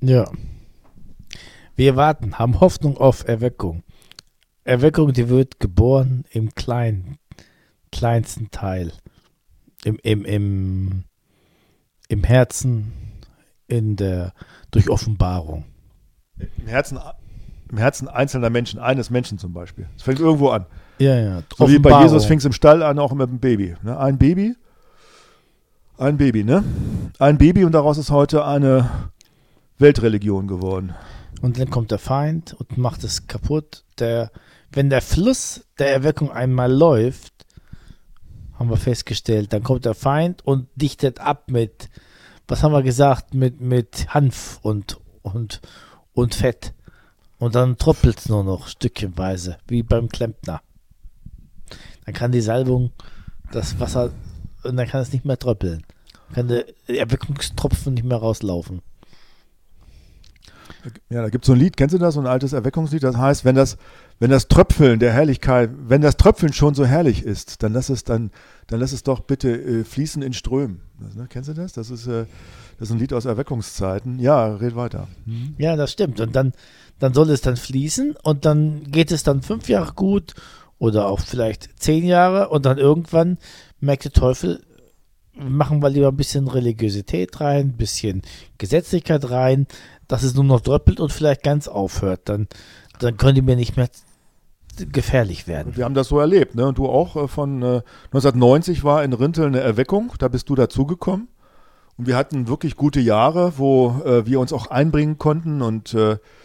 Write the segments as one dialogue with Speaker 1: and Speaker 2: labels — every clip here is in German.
Speaker 1: Ja. Wir warten, haben Hoffnung auf Erweckung. Erweckung, die wird geboren im kleinsten Teil. Im Herzen, durch Offenbarung.
Speaker 2: Im Herzen einzelner Menschen, eines Menschen zum Beispiel. Es fängt irgendwo an.
Speaker 1: Ja.
Speaker 2: So wie bei Jesus fing es im Stall an, auch mit dem Baby. Ne? Ein Baby, ne? Ein Baby und daraus ist heute eine Weltreligion geworden.
Speaker 1: Und dann kommt der Feind und macht es kaputt. Wenn der Fluss der Erweckung einmal läuft, haben wir festgestellt, dann kommt der Feind und dichtet ab mit, was haben wir gesagt, mit Hanf und Fett. Und dann tröppelt es nur noch stückchenweise, wie beim Klempner. Dann kann die Salbung das Wasser, und dann kann es nicht mehr tröppeln. Kann der Erweckungstropfen nicht mehr rauslaufen.
Speaker 2: Ja, da gibt es so ein Lied, kennst du das? So ein altes Erweckungslied, das heißt, wenn das Tröpfeln der Herrlichkeit, wenn das Tröpfeln schon so herrlich ist, dann lass es doch bitte fließen in Strömen. Ne? Kennst du das? Das ist ein Lied aus Erweckungszeiten. Ja, red weiter. Mhm.
Speaker 1: Ja, das stimmt. Und dann soll es dann fließen und dann geht es dann 5 Jahre gut oder auch vielleicht 10 Jahre und dann irgendwann merkt der Teufel, machen wir lieber ein bisschen Religiosität rein, ein bisschen Gesetzlichkeit rein, dass es nur noch dröppelt und vielleicht ganz aufhört. Dann können die mir nicht mehr gefährlich werden.
Speaker 2: Wir haben das so erlebt, ne? Und du auch. Von 1990 war in Rinteln eine Erweckung, da bist du dazugekommen. Und wir hatten wirklich gute Jahre, wo wir uns auch einbringen konnten und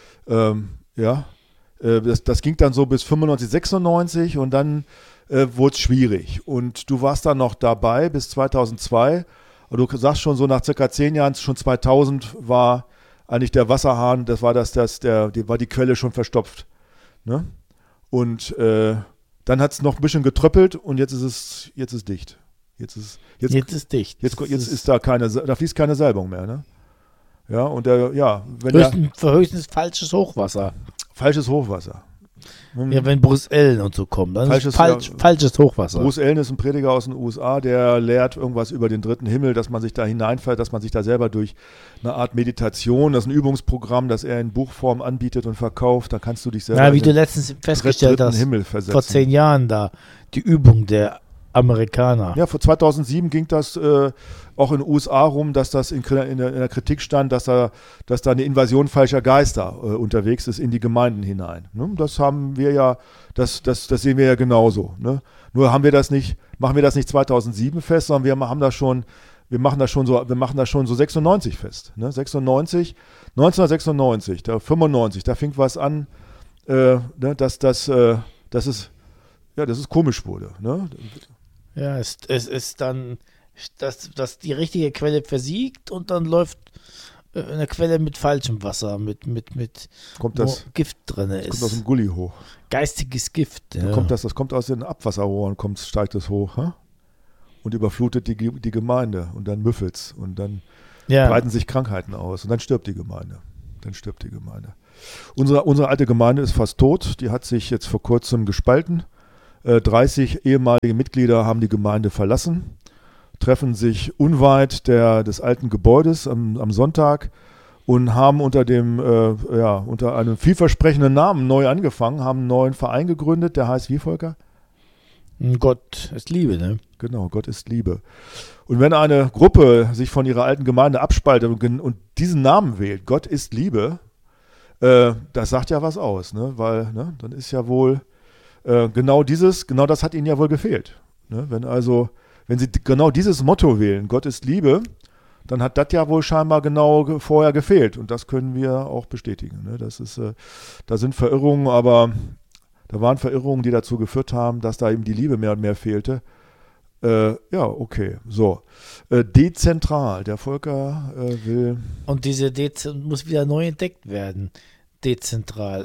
Speaker 2: das ging dann so bis 95, 96 und dann wurde es schwierig. Und du warst dann noch dabei bis 2002. Und du sagst schon so nach circa 10 Jahren, schon 2000 war eigentlich der Wasserhahn, war die Quelle schon verstopft. Ne? Und dann hat es noch ein bisschen getröppelt und jetzt ist dicht. Jetzt ist dicht. Jetzt ist da fließt keine Salbung mehr, ne? Ja, und
Speaker 1: höchstens falsches Hochwasser.
Speaker 2: Falsches Hochwasser.
Speaker 1: Ja, wenn Bruce Ellen und so kommen, dann ist falsches Hochwasser.
Speaker 2: Bruce Ellen ist ein Prediger aus den USA, der lehrt irgendwas über den dritten Himmel, dass man sich da hineinfällt, dass man sich da selber durch eine Art Meditation, das ist ein Übungsprogramm, das er in Buchform anbietet und verkauft, da kannst du dich selber
Speaker 1: wie du letztens festgestellt hast,
Speaker 2: Himmel versetzen.
Speaker 1: Vor 10 Jahren da, die Übung der Amerikaner.
Speaker 2: Ja, vor 2007 ging das auch in den USA rum, dass das in der Kritik stand, dass da eine Invasion falscher Geister unterwegs ist in die Gemeinden hinein. Ne? Das haben wir ja, das sehen wir ja genauso. Ne? Nur machen wir das nicht 2007 fest, sondern wir machen das schon so 96 fest. Ne? 1996, 95, da fing was an, dass es komisch wurde. Ne?
Speaker 1: Ja, es ist dann, dass die richtige Quelle versiegt und dann läuft eine Quelle mit falschem Wasser, mit Gift drin ist.
Speaker 2: Kommt aus dem Gully hoch.
Speaker 1: Geistiges Gift. Ja.
Speaker 2: Das kommt aus den Abwasserrohren, steigt es hoch, und überflutet die Gemeinde und dann müffelt's und dann breiten sich Krankheiten aus und dann stirbt die Gemeinde. Unsere alte Gemeinde ist fast tot, die hat sich jetzt vor kurzem gespalten. 30 ehemalige Mitglieder haben die Gemeinde verlassen, treffen sich unweit des alten Gebäudes am Sonntag und haben unter einem vielversprechenden Namen neu angefangen, haben einen neuen Verein gegründet, der heißt wie, Volker?
Speaker 1: Gott ist Liebe, ne?
Speaker 2: Genau, Gott ist Liebe. Und wenn eine Gruppe sich von ihrer alten Gemeinde abspaltet und diesen Namen wählt, Gott ist Liebe, das sagt ja was aus, ne? Weil dann ist ja wohl genau das hat ihnen ja wohl gefehlt. Ne? Wenn sie genau dieses Motto wählen, Gott ist Liebe, dann hat das ja wohl scheinbar genau vorher gefehlt. Und das können wir auch bestätigen. Ne? Da sind Verirrungen, aber da waren Verirrungen, die dazu geführt haben, dass da eben die Liebe mehr und mehr fehlte. Okay, so. Dezentral, der Volker will...
Speaker 1: Und diese muss wieder neu entdeckt werden. Dezentral,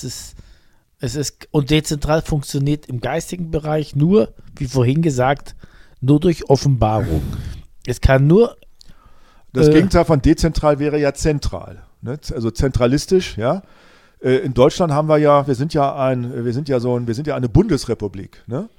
Speaker 1: und dezentral funktioniert im geistigen Bereich nur, wie vorhin gesagt, nur durch Offenbarung. Es kann nur...
Speaker 2: Das Gegenteil von dezentral wäre ja zentral. Ne? Also zentralistisch, ja. In Deutschland haben wir sind ja eine Bundesrepublik. Ne?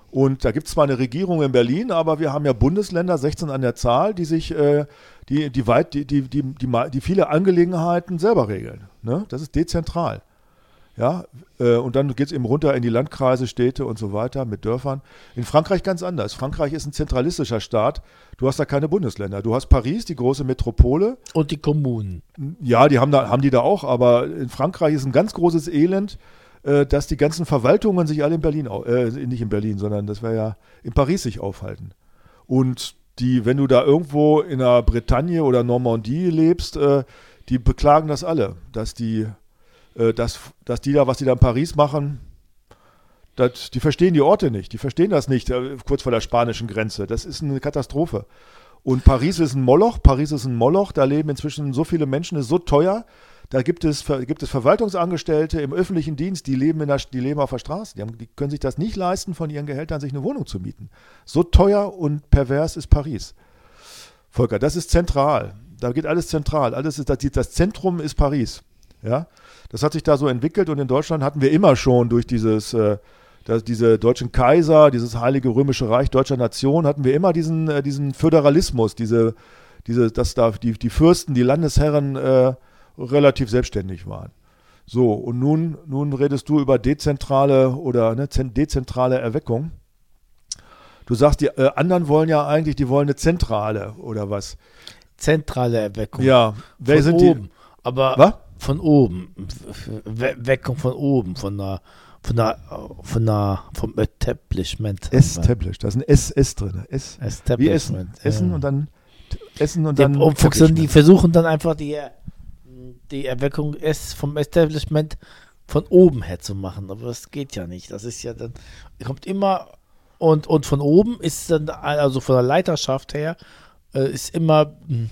Speaker 2: Und da gibt es zwar eine Regierung in Berlin, aber wir haben ja Bundesländer, 16 an der Zahl, die sich die viele Angelegenheiten selber regeln. Ne? Das ist dezentral. Ja, und dann geht es eben runter in die Landkreise, Städte und so weiter mit Dörfern. In Frankreich ganz anders. Frankreich ist ein zentralistischer Staat. Du hast da keine Bundesländer. Du hast Paris, die große Metropole.
Speaker 1: Und die Kommunen.
Speaker 2: Ja, haben die da auch, aber in Frankreich ist ein ganz großes Elend, dass die ganzen Verwaltungen sich alle in Berlin, nicht in Berlin, sondern das wäre ja in Paris sich aufhalten. Und wenn du da irgendwo in der Bretagne oder Normandie lebst, die beklagen das alle, dass die was die da in Paris machen, die verstehen die Orte nicht, die verstehen das nicht, kurz vor der spanischen Grenze. Das ist eine Katastrophe. Und Paris ist ein Moloch, da leben inzwischen so viele Menschen, ist so teuer, da gibt es Verwaltungsangestellte im öffentlichen Dienst, die leben auf der Straße, die können sich das nicht leisten, von ihren Gehältern sich eine Wohnung zu mieten. So teuer und pervers ist Paris. Volker, das ist zentral, da geht alles zentral, das Zentrum ist Paris, ja. Das hat sich da so entwickelt und in Deutschland hatten wir immer schon durch diese deutschen Kaiser, dieses Heilige Römische Reich deutscher Nation, hatten wir immer diesen Föderalismus, dass da die Fürsten, die Landesherren relativ selbstständig waren. So, und nun redest du über dezentrale Erweckung. Du sagst, die anderen wollen ja eigentlich, die wollen eine zentrale oder was?
Speaker 1: Zentrale Erweckung.
Speaker 2: Ja, wer sind
Speaker 1: oben.
Speaker 2: die?
Speaker 1: Aber
Speaker 2: was?
Speaker 1: Von oben. Weckung von oben, vom Establishment.
Speaker 2: Established, da ist ein S drin. Wie Essen. Essen und dann
Speaker 1: die versuchen dann einfach die Erweckung vom Establishment von oben her zu machen, aber das geht ja nicht. Das ist ja dann, kommt immer und von oben ist dann, also von der Leiterschaft her, ist immer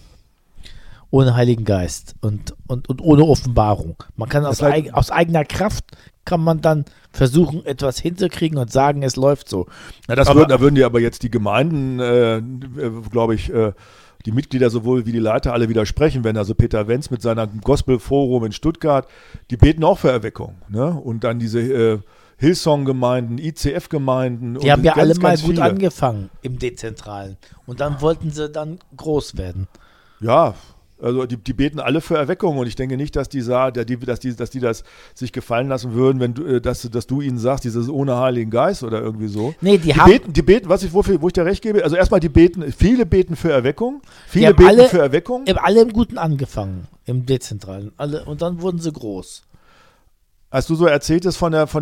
Speaker 1: ohne Heiligen Geist und ohne Offenbarung. Man kann aus eigener Kraft kann man dann versuchen, etwas hinzukriegen und sagen, es läuft so.
Speaker 2: Na, da würden die aber jetzt die Gemeinden, glaube ich, die Mitglieder sowohl wie die Leiter alle widersprechen, wenn also Peter Wenz mit seinem Gospel-Forum in Stuttgart, die beten auch für Erweckung. Ne? Und dann diese Hillsong-Gemeinden, ICF-Gemeinden.
Speaker 1: Die haben ja alle mal gut angefangen im Dezentralen. Und dann wollten sie dann groß werden.
Speaker 2: Ja, also die beten alle für Erweckung und ich denke nicht, dass die das sich gefallen lassen würden, wenn du, dass du ihnen sagst, dieses ohne Heiligen Geist oder irgendwie so.
Speaker 1: Nee, die
Speaker 2: beten, wo ich dir recht gebe, also erstmal viele beten für Erweckung, Die haben
Speaker 1: alle im Guten angefangen, im Dezentralen, alle, und dann wurden sie groß.
Speaker 2: Als du so erzähltest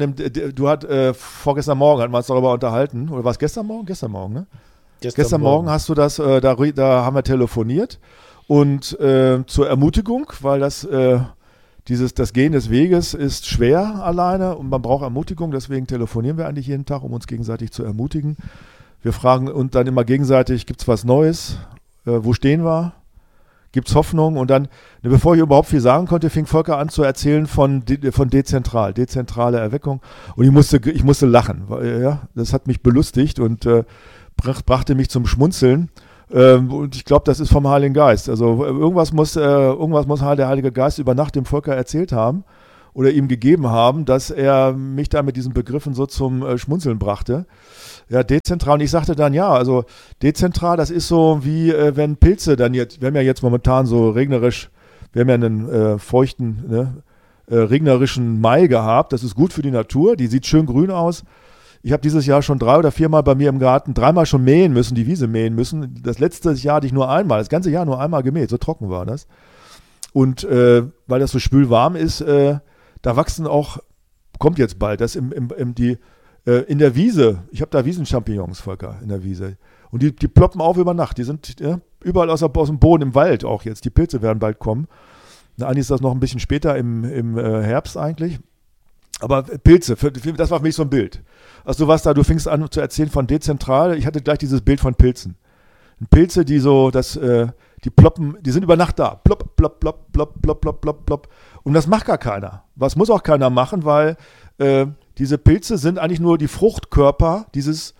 Speaker 2: vorgestern Morgen hatten wir uns darüber unterhalten, oder war es gestern Morgen? Gestern Morgen, ne? Gestern Morgen hast du das, da haben wir telefoniert. Und zur Ermutigung, weil das Gehen des Weges ist schwer alleine und man braucht Ermutigung, deswegen telefonieren wir eigentlich jeden Tag, um uns gegenseitig zu ermutigen. Wir fragen uns dann immer gegenseitig, gibt es was Neues? Wo stehen wir? Gibt es Hoffnung? Und dann, bevor ich überhaupt viel sagen konnte, fing Volker an zu erzählen von dezentrale Erweckung. Und ich musste lachen, weil, das hat mich belustigt und brachte mich zum Schmunzeln. Und ich glaube, das ist vom Heiligen Geist. Also irgendwas muss der Heilige Geist über Nacht dem Volker erzählt haben oder ihm gegeben haben, dass er mich da mit diesen Begriffen so zum Schmunzeln brachte. Ja, dezentral. Und ich sagte dann, also dezentral, das ist so wie wenn Pilze dann jetzt, wir haben ja jetzt momentan so regnerisch, wir haben ja einen feuchten, regnerischen Mai gehabt. Das ist gut für die Natur, die sieht schön grün aus. Ich habe dieses Jahr schon 3 oder 4 Mal bei mir im Garten 3-mal schon mähen müssen, die Wiese mähen müssen. Das letzte Jahr hatte ich das ganze Jahr nur einmal gemäht, so trocken war das. Und weil das so spülwarm ist, da wachsen auch, kommt jetzt bald, das in der Wiese, ich habe da Wiesenchampignons, Volker, in der Wiese. Und die ploppen auf über Nacht, die sind überall aus dem Boden im Wald auch jetzt. Die Pilze werden bald kommen. Eigentlich ist das noch ein bisschen später im Herbst eigentlich. Aber Pilze, das war für mich so ein Bild. Also du fingst an zu erzählen von dezentral. Ich hatte gleich dieses Bild von Pilzen. Pilze, die so, die ploppen, die sind über Nacht da. Plopp, plopp, plopp, plopp, plopp, plopp, plopp, plopp. Und das macht gar keiner. Was muss auch keiner machen, weil diese Pilze sind eigentlich nur die Fruchtkörper dieses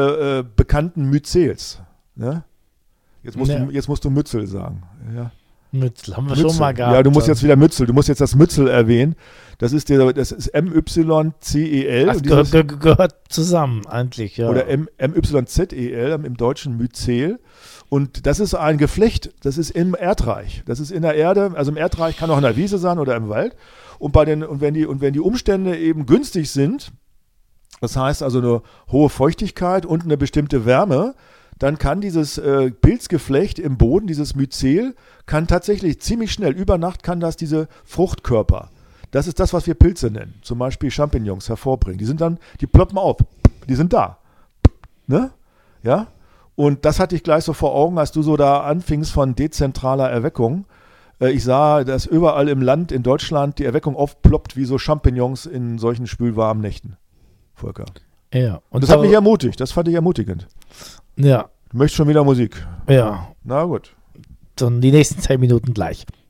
Speaker 2: bekannten Myzels. Ne? Jetzt musst du Mützel sagen. Ja.
Speaker 1: Mützel haben wir
Speaker 2: Mützel.
Speaker 1: schon mal gehabt.
Speaker 2: Ja, du musst jetzt wieder Mützel. Du musst jetzt das Mützel erwähnen. Das ist MYCEL.
Speaker 1: Das gehört zusammen eigentlich, ja.
Speaker 2: Oder MYZEL, im Deutschen Myzel. Und das ist ein Geflecht, das ist im Erdreich. Das ist in der Erde, also im Erdreich kann auch in der Wiese sein oder im Wald. Und wenn die Umstände eben günstig sind, das heißt also eine hohe Feuchtigkeit und eine bestimmte Wärme, dann kann dieses Pilzgeflecht im Boden, dieses Myzel, kann tatsächlich ziemlich schnell, über Nacht kann das diese Fruchtkörper, das ist das, was wir Pilze nennen, zum Beispiel Champignons hervorbringen. Die ploppen auf, die sind da. Ne? Ja? Und das hatte ich gleich so vor Augen, als du so da anfingst von dezentraler Erweckung. Ich sah, dass überall im Land in Deutschland die Erweckung aufploppt wie so Champignons in solchen spülwarmen Nächten. Volker.
Speaker 1: Ja.
Speaker 2: Und das hat mich ermutigt, das fand ich ermutigend.
Speaker 1: Ja.
Speaker 2: Du möchtest schon wieder Musik.
Speaker 1: Ja.
Speaker 2: Na gut.
Speaker 1: Dann die nächsten 10 Minuten gleich.